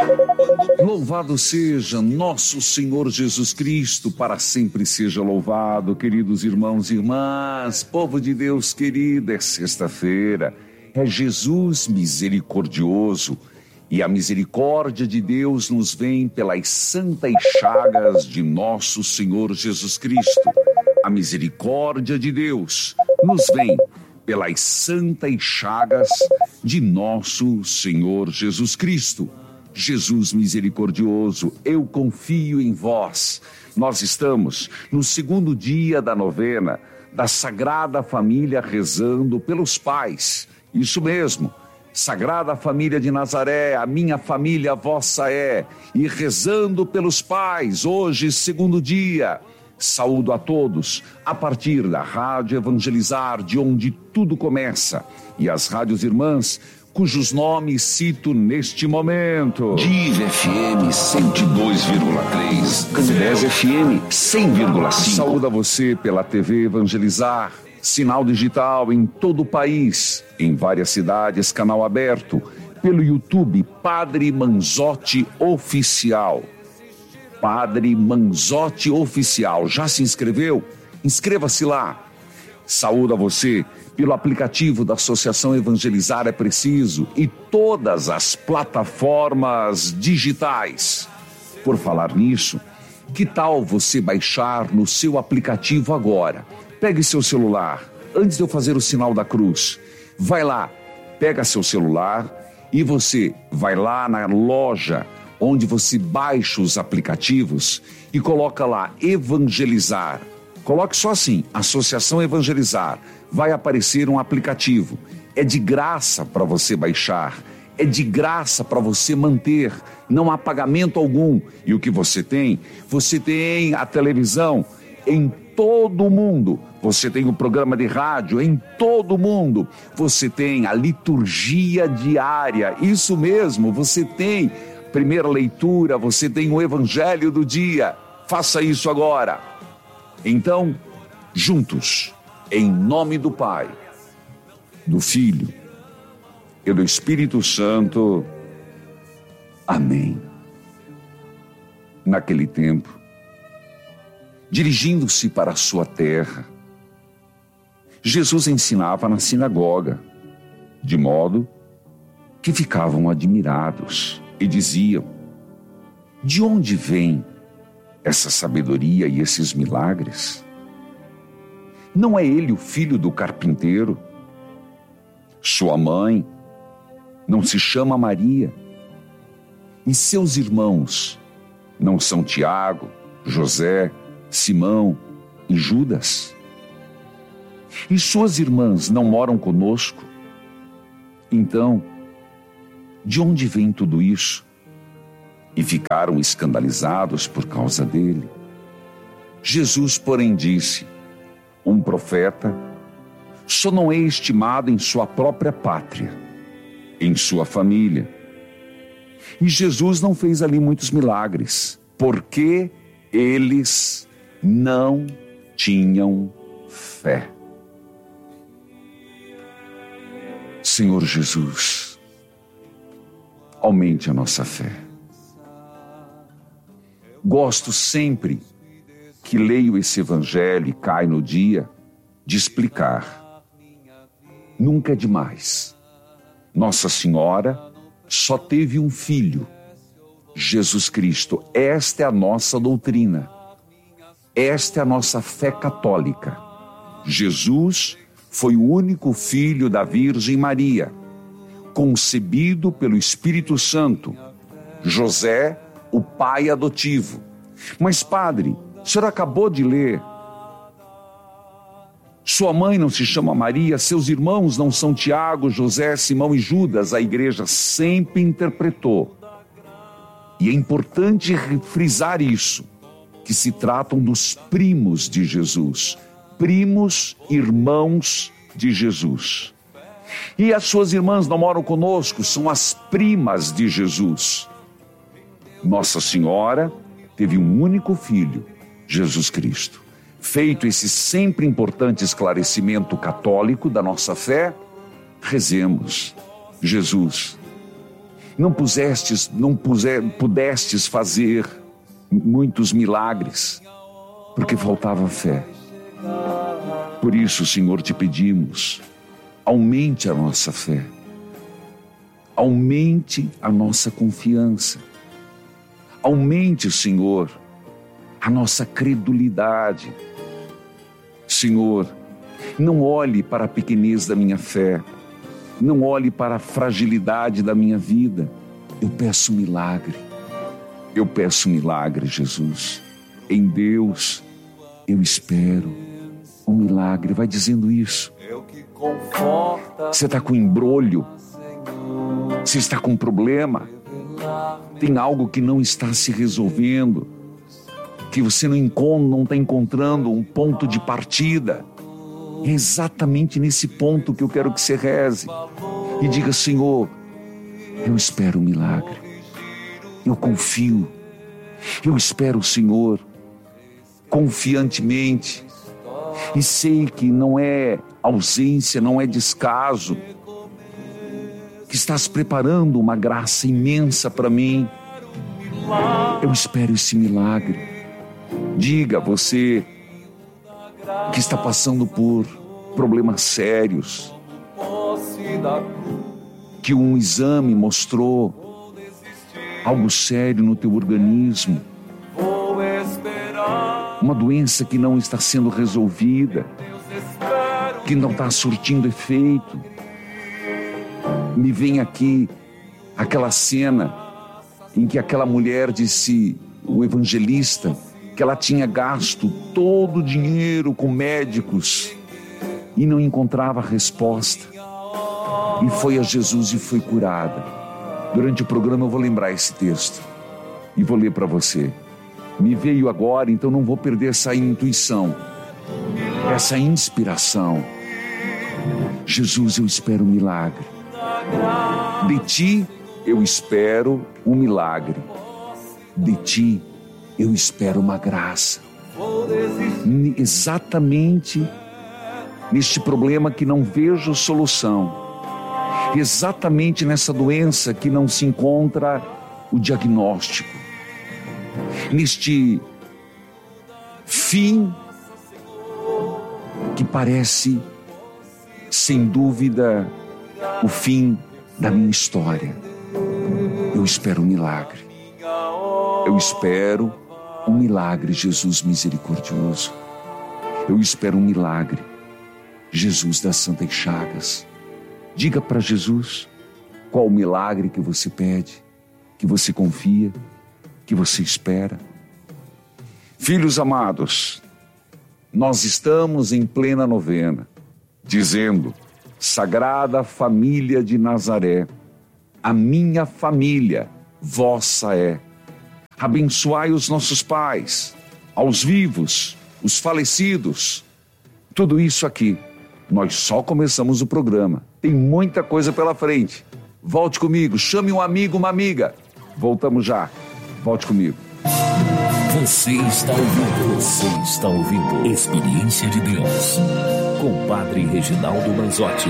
Louvado seja nosso Senhor Jesus Cristo, para sempre seja louvado. Queridos irmãos e irmãs, povo de Deus querido, é sexta-feira, é Jesus misericordioso, e a misericórdia de Deus nos vem pelas santas chagas de nosso Senhor Jesus Cristo. A misericórdia de Deus nos vem pelas santas chagas de nosso Senhor Jesus Cristo. Jesus misericordioso, eu confio em vós. Nós estamos no segundo dia da novena da Sagrada Família, rezando pelos pais. Isso mesmo, Sagrada Família de Nazaré, a minha família, a vossa é. E rezando pelos pais, hoje, segundo dia. Saúdo a todos, a partir da Rádio Evangelizar, de onde tudo começa, e as rádios irmãs, cujos nomes cito neste momento. Diz FM 102,3, Candés FM 100,5. Saúdo a você pela TV Evangelizar, sinal digital em todo o país, em várias cidades, canal aberto, pelo YouTube Padre Manzotti Oficial. Padre Manzotti Oficial, já se inscreveu? Inscreva-se lá. Saúdo a você pelo aplicativo da Associação Evangelizar é Preciso e todas as plataformas digitais. Por falar nisso, que tal você baixar no seu aplicativo agora? Pegue seu celular, antes de eu fazer o sinal da cruz. Vai lá, pega seu celular e você vai lá na loja onde você baixa os aplicativos e coloca lá Evangelizar. Coloque só assim, Associação Evangelizar. Vai aparecer um aplicativo. É de graça para você baixar. É de graça para você manter. Não há pagamento algum. E o que você tem? Você tem a televisão em todo o mundo. Você tem o programa de rádio em todo o mundo. Você tem a liturgia diária. Isso mesmo, você tem primeira leitura, você tem o Evangelho do dia. Faça isso agora. Então, juntos, em nome do Pai, do Filho e do Espírito Santo. Amém. Naquele tempo, dirigindo-se para a sua terra, Jesus ensinava na sinagoga, de modo que ficavam admirados e diziam: de onde vem essa sabedoria e esses milagres? Não é ele o filho do carpinteiro? Sua mãe não se chama Maria? E seus irmãos não são Tiago, José, Simão e Judas? E suas irmãs não moram conosco? Então, de onde vem tudo isso? E ficaram escandalizados por causa dele. Jesus, porém, disse: um profeta só não é estimado em sua própria pátria, em sua família. E Jesus não fez ali muitos milagres, porque eles não tinham fé. Senhor Jesus, aumente a nossa fé. Gosto sempre que leio esse evangelho e cai no dia de explicar. Nunca é demais. Nossa Senhora só teve um filho, Jesus Cristo. Esta é a nossa doutrina. Esta é a nossa fé católica. Jesus foi o único filho da Virgem Maria, concebido pelo Espírito Santo. José, o pai adotivo. Mas, padre, o senhor acabou de ler. Sua mãe não se chama Maria, seus irmãos não são Tiago, José, Simão e Judas. A igreja sempre interpretou. E é importante frisar isso, que se tratam dos primos de Jesus. Primos, irmãos de Jesus. E as suas irmãs não moram conosco, são as primas de Jesus. Nossa Senhora teve um único filho, Jesus Cristo. Feito esse sempre importante esclarecimento católico da nossa fé, rezemos. Jesus, não pudestes fazer muitos milagres, porque faltava fé. Por isso, Senhor, te pedimos, aumente a nossa fé, aumente a nossa confiança, aumente, Senhor, a nossa credulidade. Senhor, não olhe para a pequenez da minha fé, não olhe para a fragilidade da minha vida. Eu peço milagre, Jesus. Em Deus eu espero um milagre. Vai dizendo isso. Você está com embrolho, você está com problema, tem algo que não está se resolvendo, que você não está encontrando um ponto de partida. É exatamente nesse ponto que eu quero que você reze e diga: Senhor, eu espero um milagre, eu confio, eu espero o Senhor confiantemente, e sei que não é ausência, não é descaso, que estás preparando uma graça imensa para mim. Eu espero esse milagre. Diga, você que está passando por problemas sérios, que um exame mostrou algo sério no teu organismo, uma doença que não está sendo resolvida, que não está surtindo efeito. Me vem aqui aquela cena em que aquela mulher disse, o evangelista, que ela tinha gasto todo o dinheiro com médicos e não encontrava resposta. E foi a Jesus e foi curada. Durante o programa eu vou lembrar esse texto e vou ler para você. Me veio agora, então não vou perder essa intuição, essa inspiração. Jesus, eu espero um milagre. De ti eu espero um milagre. De ti eu espero uma graça. Exatamente neste problema que não vejo solução. Exatamente nessa doença que não se encontra o diagnóstico. Neste fim que parece, sem dúvida, o fim da minha história. Eu espero um milagre. Eu espero um milagre, Jesus misericordioso. Eu espero um milagre, Jesus das Santas Chagas. Diga para Jesus qual o milagre que você pede, que você confia, que você espera. Filhos amados, nós estamos em plena novena, dizendo: Sagrada Família de Nazaré, a minha família vossa é. Abençoai os nossos pais, aos vivos, os falecidos. Tudo isso aqui, nós só começamos o programa. Tem muita coisa pela frente. Volte comigo, chame um amigo, uma amiga. Voltamos já. Volte comigo. Você está ouvindo Experiência de Deus com Padre Reginaldo Manzotti.